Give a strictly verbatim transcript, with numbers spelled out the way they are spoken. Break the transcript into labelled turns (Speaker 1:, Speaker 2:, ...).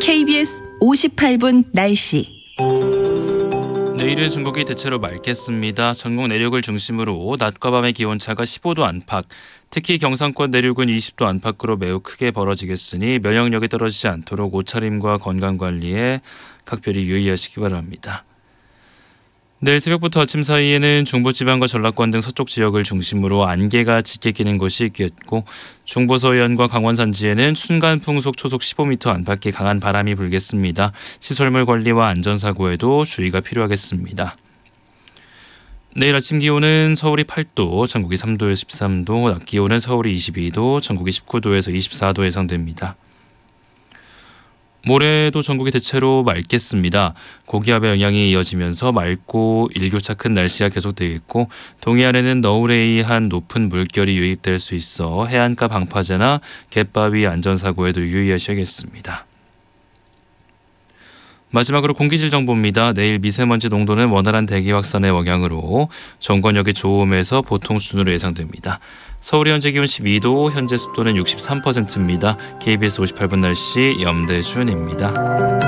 Speaker 1: 케이비에스 오십팔 분 날씨.
Speaker 2: 내일은 전국이 대체로 맑겠습니다. 전국 내륙을 중심으로 낮과 밤의 기온차가 십오 도 안팎, 특히 경상권 내륙은 이십 도 안팎으로 매우 크게 벌어지겠으니 면역력이 떨어지지 않도록 옷차림과 건강관리에 각별히 유의하시기 바랍니다. 내일 새벽부터 아침 사이에는 중부지방과 전라권 등 서쪽 지역을 중심으로 안개가 짙게 끼는 곳이 있겠고, 중부 서해안과 강원 산지에는 순간 풍속 초속 십오 미터 안팎의 강한 바람이 불겠습니다. 시설물 관리와 안전사고에도 주의가 필요하겠습니다. 내일 아침 기온은 서울이 팔 도, 전국이 삼 도에서 십삼 도, 낮 기온은 서울이 이십이 도, 전국이 십구 도에서 이십사 도 예상됩니다. 모레도 전국이 대체로 맑겠습니다. 고기압의 영향이 이어지면서 맑고 일교차 큰 날씨가 계속되겠고, 동해안에는 너울에 의한 높은 물결이 유입될 수 있어 해안가 방파제나 갯바위 안전사고에도 유의하셔야겠습니다. 마지막으로 공기질 정보입니다. 내일 미세먼지 농도는 원활한 대기 확산의 영향으로 전권역이 좋음에서 보통 수준으로 예상됩니다. 서울의 현재 기온 십이 도, 현재 습도는 육십삼 퍼센트입니다. 케이비에스 오십팔 분 날씨 염대준입니다.